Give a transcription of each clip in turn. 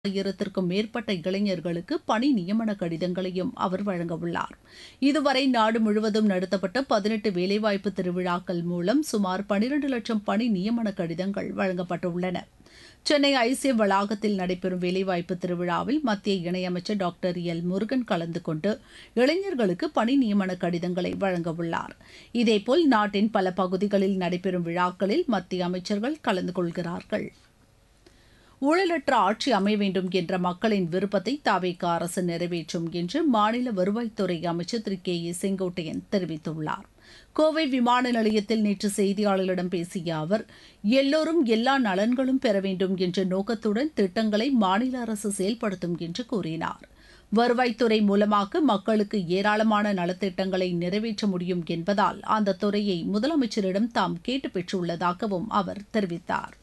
1000க்கும் மேற்பட்ட இளைஞர்களுக்கு பணி நியமன கடிதங்களையும் அவர் வழங்கவுள்ளார். இதுவரை நாடு முழுவதும் நடத்தப்பட்ட 18 வேலைவாய்ப்பு திருவிழாக்கள் மூலம் சுமார் 12 லட்சம் பணி நியமன கடிதங்கள் வழங்கப்பட்டுள்ளன. சென்னை ஐசிஎஃப் வளாகத்தில் நடைபெறும் வேலைவாய்ப்பு திருவிழாவில் மத்திய இணையமைச்சர் டாக்டர் எல் முருகன் கலந்து கொண்டு இளைஞர்களுக்கு பணி நியமன கடிதங்களை வழங்கவுள்ளார். இதேபோல் நாட்டின் பல பகுதிகளில் நடைபெறும் விழாக்களில் மத்திய அமைச்சர்கள் கலந்து கொள்கிறார்கள். ஊழலற்ற ஆட்சி அமைய வேண்டும் என்ற மக்களின் விருப்பத்தை தவேக அரசு நிறைவேற்றும் என்று மாநில வருவாய்த்துறை அமைச்சர் திரு கே செங்கோட்டையன் தெரிவித்துள்ளார். கோவை விமான நிலையத்தில் நேற்று செய்தியாளர்களிடம் பேசிய அவர், எல்லோரும் எல்லா நலன்களும் பெற வேண்டும் என்ற நோக்கத்துடன் திட்டங்களை மாநில அரசு செயல்படுத்தும் என்று கூறினார். வருவாய்த்துறை மூலமாக மக்களுக்கு ஏராளமான நலத்திட்டங்களை நிறைவேற்ற முடியும் என்பதால் அந்த துறையை முதலமைச்சரிடம் தாம் கேட்டு பெற்றுள்ளதாகவும் அவர் தெரிவித்தார்.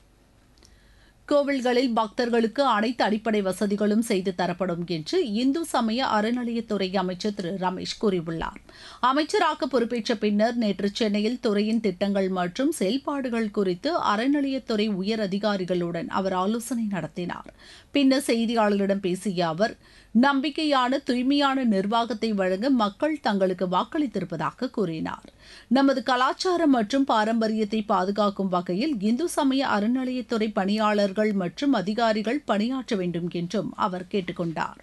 கோவில்களில் பக்தர்களுக்கு அனைத்து அடிப்படை வசதிகளும் செய்து தரப்படும் என்று இந்து சமய அறநிலையத்துறை அமைச்சர் திரு ரமேஷ் கூறியுள்ளார். அமைச்சராக பொறுப்பேற்ற பின்னர் நேற்று சென்னையில் துறையின் திட்டங்கள் மற்றும் செயல்பாடுகள் குறித்து அறநிலையத்துறை உயர் அதிகாரிகளுடன் அவர் ஆலோசனை நடத்தினார். பின்னர் செய்தியாளர்களிடம் பேசிய அவர், நம்பிக்கையான தூய்மையான நிர்வாகத்தை வழங்க மக்கள் தங்களுக்கு வாக்களித்திருப்பதாக கூறினார். நமது கலாச்சாரம் மற்றும் பாரம்பரியத்தை பாதுகாக்கும் வகையில் இந்து சமய அறநிலையத்துறை பணியாளர்கள் மற்றும் அதிகாரிகள் பணியாற்ற வேண்டும் என்றும் அவர் கேட்டுக் கொண்டார்.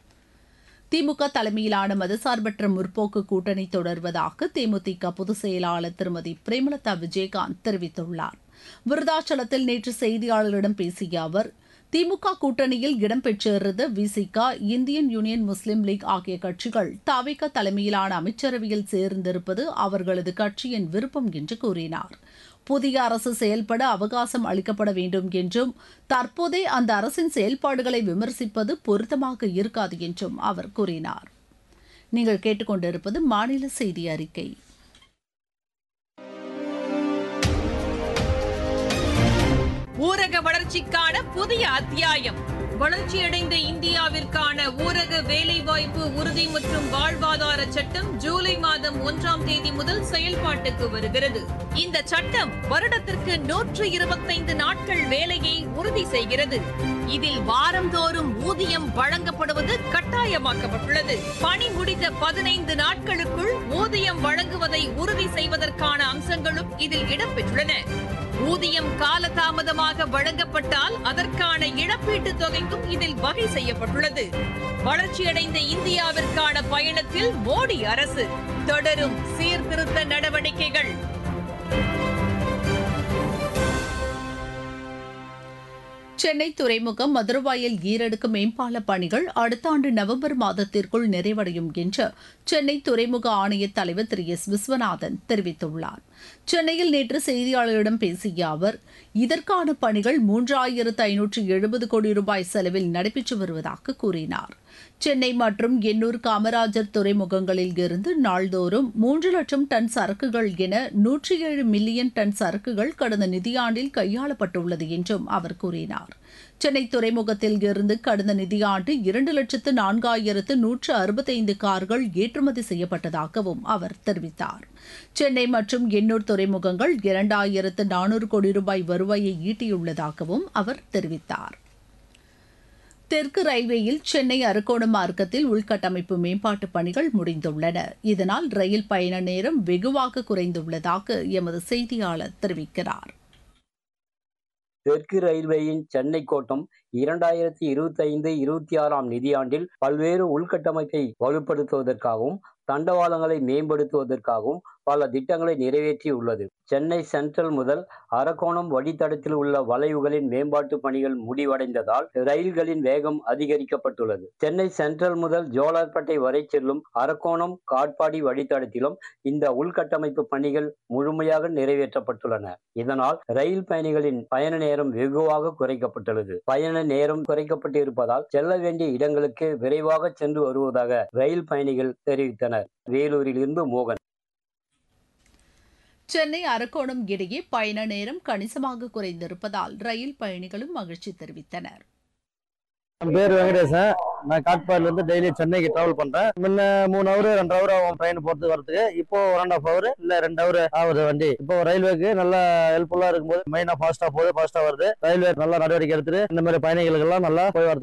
திமுக தலைமையிலான மதசார்பற்ற முற்போக்கு கூட்டணி தொடர்வதாக தேமுதிக பொதுச் செயலாளர் திருமதி பிரேமலதா விஜயகாந்த் தெரிவித்துள்ளார். விருதாச்சலத்தில் நேற்று செய்தியாளர்களிடம் பேசிய அவர், திமுக கூட்டணியில் இடம்பெற்றிருந்த விசிக, இந்தியன் யூனியன் முஸ்லீம் லீக் ஆகிய கட்சிகள் தவேக தலைமையிலான அமைச்சரவையில் சேர்ந்திருப்பது அவர்களது கட்சியின் விருப்பம் என்று கூறினார். புதிய அரசு செயல்பட அவகாசம் அளிக்கப்பட வேண்டும் என்றும் தற்போதே அந்த அரசின் செயல்பாடுகளை விமர்சிப்பது பொருத்தமாக இருக்காது என்றும் அவர் கூறினார். நீங்கள் கேட்டுக்கொண்டிருப்பது மாநில செய்தி அறிக்கை. ஊரக வளர்ச்சிக்கான புதிய அத்தியாயம். வளர்ச்சியடைந்த இந்தியாவிற்கான ஊரக வேலைவாய்ப்பு உறுதி மற்றும் வாழ்வாதார சட்டம் ஜூலை மாதம் 1ஆம் தேதி முதல் செயல்பாட்டுக்கு வருகிறது. இந்த சட்டம் வருடத்திற்கு 125 நாட்கள் வேலையை உறுதி செய்கிறது. இதில் வாரந்தோறும் ஊதியம் வழங்கப்படுவது கட்டாயமாக்கப்பட்டுள்ளது. பணி முடிந்த 15 நாட்களுக்குள் ஊதியம் வழங்குவதை உறுதி செய்வதற்கான அம்சங்களும் இதில் இடம்பெற்றுள்ளன. ஊதியம் காலதாமதமாக வழங்கப்பட்டால் அதற்கான இழப்பீட்டுத் தொகைக்கும் இதில் வகை செய்யப்பட்டுள்ளது. வளர்ச்சியடைந்த இந்தியாவிற்கான பயணத்தில் மோடி அரசு தொடரும் சீர்திருத்த நடவடிக்கைகள். சென்னை துறைமுகம் மதுரவாயல் ஈரடுக்கு மேம்பால பணிகள் அடுத்த ஆண்டு நவம்பர் மாதத்திற்குள் நிறைவடையும் என்று சென்னை துறைமுக ஆணைய தலைவர் திரு எஸ் விஸ்வநாதன் தெரிவித்துள்ளார். சென்னையில் நேற்று செய்தியாளர்களிடம் பேசிய அவர், இதற்கான பணிகள் 3570 கோடி ரூபாய் செலவில் நடைபெற்று வருவதாக கூறினார். சென்னை மற்றும் எண்ணூர் காமராஜர் துறைமுகங்களில் இருந்து நாள்தோறும் 3 லட்சம் டன் சரக்குகள் என 107 மில்லியன் டன் சரக்குகள் கடந்த நிதியாண்டில் கையாளப்பட்டுள்ளது என்றும் அவர் கூறினார். சென்னை துறைமுகத்தில் இருந்து கடந்த நிதியாண்டு 2,04,165 கார்கள் ஏற்றுமதி செய்யப்பட்டதாகவும் அவர் தெரிவித்தார். சென்னை மற்றும் எண்ணூர் துறைமுகங்கள் 2,400 கோடி ரூபாய் வருவாயை ஈட்டியுள்ளதாகவும் அவர் தெரிவித்தார். தெற்கு ரயில்வேயில் சென்னை அரக்கோணம் மார்க்கத்தில் உள்கட்டமைப்பு மேம்பாட்டு பணிகள் முடிந்துள்ளன. இதனால் ரயில் பயண நேரம் வெகுவாக குறைந்துள்ளதாக எமது செய்தியாளர் தெரிவிக்கிறார். தெற்கு ரயில்வேயின் சென்னை கோட்டம் 2025-26 நிதியாண்டில் பல்வேறு உள்கட்டமைப்பை வலுப்படுத்துவதற்காகவும் தண்டவாளங்களை மேம்படுத்துவதற்காகவும் பல திட்டங்களை நிறைவேற்றியுள்ளது. சென்னை சென்ட்ரல் முதல் அரக்கோணம் வழித்தடத்தில் உள்ள வளைவுகளின் மேம்பாட்டு பணிகள் முடிவடைந்ததால் ரயில்களின் வேகம் அதிகரிக்கப்பட்டுள்ளது. சென்னை சென்ட்ரல் முதல் ஜோலார்பேட்டை வரை செல்லும் அரக்கோணம் காட்பாடி வழித்தடத்திலும் இந்த உள்கட்டமைப்பு பணிகள் முழுமையாக நிறைவேற்றப்பட்டுள்ளன. இதனால் ரயில் பயணிகளின் பயண நேரம் வெகுவாக குறைக்கப்பட்டுள்ளது. பயண நேரம் குறைக்கப்பட்டிருப்பதால் செல்ல வேண்டிய இடங்களுக்கு விரைவாக சென்று வருவதாக ரயில் பயணிகள் தெரிவித்தனர். வேலூரிலிருந்து மோகன். சென்னை அரக்கோணம் இடையே பயண நேரம் கணிசமாக குறைந்திருப்பதால் ரயில் பயணிகளும் மகிழ்ச்சி தெரிவித்தனர். என் பேர் வெங்கடேசன். நான் காட்பாடில இருந்து டெய்லி சென்னைக்கு டிராவல் பண்றேன். முன்ன 3 ஹவர் 2 ஹவர் ஆகும் ட்ரெயின் போறது வரதுக்கு. இப்போ 1.5 ஹவர் இல்ல 2 ஹவர் ஆகுது வண்டி. இப்போ ரயில்வேக்கு நல்லா ஹெல்ப்ஃபுல்லா இருக்கும்போது மெயினா ஃபாஸ்டா போகுது, ஃபாஸ்டா வருது. ரயில்வே நல்லா நடவடிக்கை எடுத்துட்டு இந்த மாதிரி பயணிகளுக்கு எல்லாம் நல்லா போய் வரது